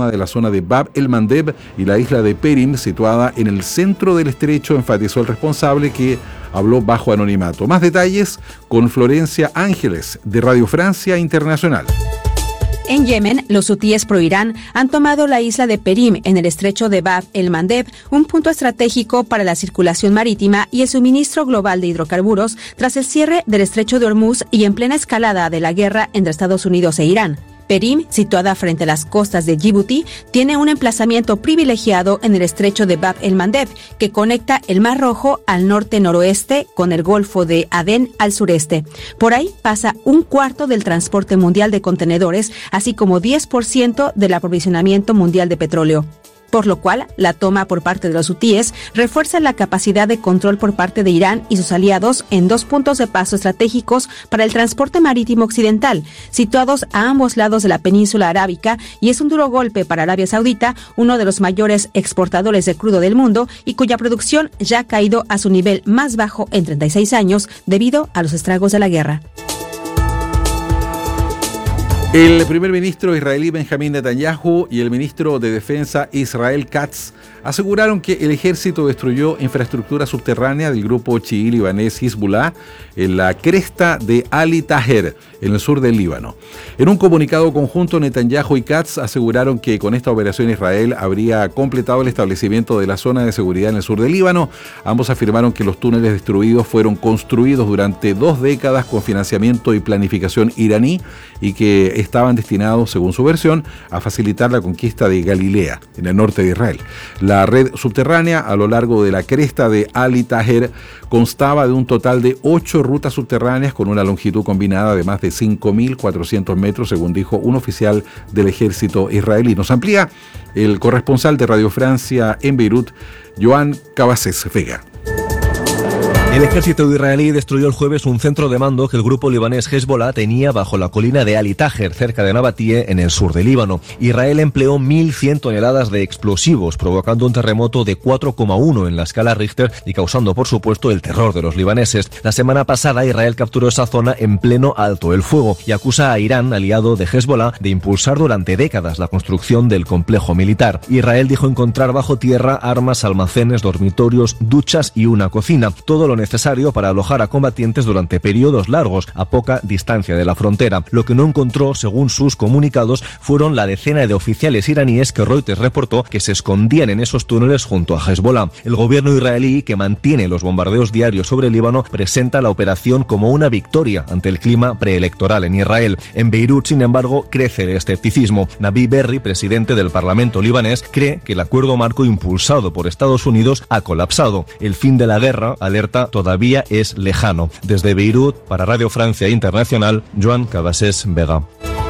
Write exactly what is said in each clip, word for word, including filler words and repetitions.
toma de la zona de Bab el-Mandeb y la isla de Perim, situada en el centro del estrecho, enfatizó el responsable, que habló bajo anonimato. Más detalles con Florencia Ángeles, de Radio Francia Internacional. En Yemen, los hutíes pro-Irán han tomado la isla de Perim en el estrecho de Bab el-Mandeb, un punto estratégico para la circulación marítima y el suministro global de hidrocarburos, tras el cierre del estrecho de Hormuz y en plena escalada de la guerra entre Estados Unidos e Irán. Perim, situada frente a las costas de Djibouti, tiene un emplazamiento privilegiado en el estrecho de Bab el-Mandeb, que conecta el Mar Rojo al norte-noroeste con el Golfo de Adén al sureste. Por ahí pasa un cuarto del transporte mundial de contenedores, así como diez por ciento del aprovisionamiento mundial de petróleo. Por lo cual, la toma por parte de los hutíes refuerza la capacidad de control por parte de Irán y sus aliados en dos puntos de paso estratégicos para el transporte marítimo occidental, situados a ambos lados de la península arábica, y es un duro golpe para Arabia Saudita, uno de los mayores exportadores de crudo del mundo y cuya producción ya ha caído a su nivel más bajo en treinta y seis años debido a los estragos de la guerra. El primer ministro israelí Benjamín Netanyahu y el ministro de Defensa Israel Katz aseguraron que el ejército destruyó infraestructura subterránea del grupo chií libanés Hezbollah en la cresta de Ali Taher, en el sur del Líbano. En un comunicado conjunto, Netanyahu y Katz aseguraron que con esta operación Israel habría completado el establecimiento de la zona de seguridad en el sur del Líbano. Ambos afirmaron que los túneles destruidos fueron construidos durante dos décadas con financiamiento y planificación iraní y que estaban destinados, según su versión, a facilitar la conquista de Galilea, en el norte de Israel. La red subterránea a lo largo de la cresta de Ali Taher constaba de un total de ocho rutas subterráneas con una longitud combinada de más de cinco mil cuatrocientos metros, según dijo un oficial del ejército israelí. Nos amplía el corresponsal de Radio Francia en Beirut, Joan Cabasés Vega. El ejército israelí destruyó el jueves un centro de mando que el grupo libanés Hezbollah tenía bajo la colina de Ali Taher, cerca de Nabatie, en el sur de Líbano. Israel empleó mil cien toneladas de explosivos, provocando un terremoto de cuatro coma uno en la escala Richter y causando, por supuesto, el terror de los libaneses. La semana pasada, Israel capturó esa zona en pleno alto el fuego y acusa a Irán, aliado de Hezbollah, de impulsar durante décadas la construcción del complejo militar. Israel dijo encontrar bajo tierra armas, almacenes, dormitorios, duchas y una cocina. Todo lo necesario para alojar a combatientes durante periodos largos a poca distancia de la frontera. Lo que no encontró, según sus comunicados, fueron la decena de oficiales iraníes que Reuters reportó que se escondían en esos túneles junto a Hezbollah. El gobierno israelí, que mantiene los bombardeos diarios sobre el Líbano, presenta la operación como una victoria ante el clima preelectoral en Israel. En Beirut, sin embargo, crece el escepticismo. Nabi Berri, presidente del Parlamento libanés, cree que el acuerdo marco impulsado por Estados Unidos ha colapsado. El fin de la guerra, alerta, todavía es lejano. Desde Beirut, para Radio Francia Internacional, Joan Cabasés Vega.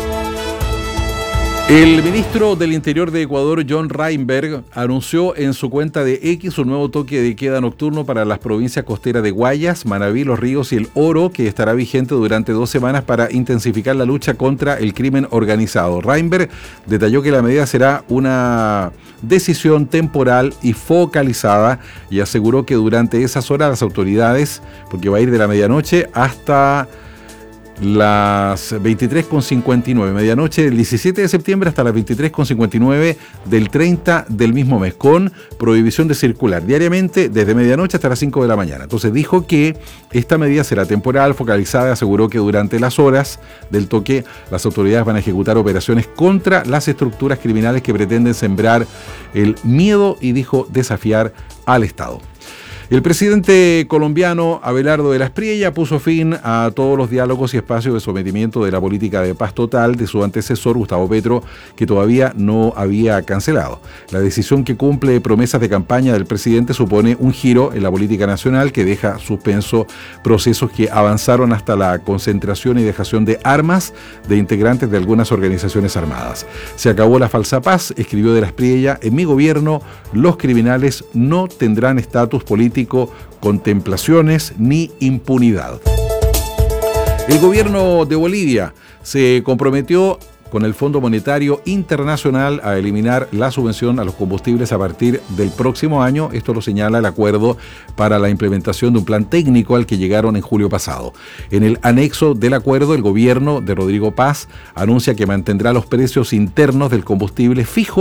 El ministro del Interior de Ecuador, John Reinberg, anunció en su cuenta de X un nuevo toque de queda nocturno para las provincias costeras de Guayas, Manabí, Los Ríos y El Oro, que estará vigente durante dos semanas para intensificar la lucha contra el crimen organizado. Reinberg detalló que la medida será una decisión temporal y focalizada y aseguró que durante esas horas las autoridades, porque va a ir de la medianoche hasta las veintitrés con cincuenta y nueve, medianoche del diecisiete de septiembre hasta las veintitrés con cincuenta y nueve del treinta del mismo mes, con prohibición de circular diariamente desde medianoche hasta las cinco de la mañana. Entonces dijo que esta medida será temporal, focalizada, y aseguró que durante las horas del toque las autoridades van a ejecutar operaciones contra las estructuras criminales que pretenden sembrar el miedo y, dijo, desafiar al Estado. El presidente colombiano Abelardo de la Espriella puso fin a todos los diálogos y espacios de sometimiento de la política de paz total de su antecesor Gustavo Petro, que todavía no había cancelado. La decisión, que cumple promesas de campaña del presidente, supone un giro en la política nacional que deja suspenso procesos que avanzaron hasta la concentración y dejación de armas de integrantes de algunas organizaciones armadas. Se acabó la falsa paz, escribió de la Espriella. En mi gobierno, los criminales no tendrán estatus político, contemplaciones ni impunidad. El gobierno de Bolivia se comprometió con el Fondo Monetario Internacional a eliminar la subvención a los combustibles a partir del próximo año. Esto lo señala el acuerdo para la implementación de un plan técnico al que llegaron en julio pasado. En el anexo del acuerdo, el gobierno de Rodrigo Paz anuncia que mantendrá los precios internos del combustible fijos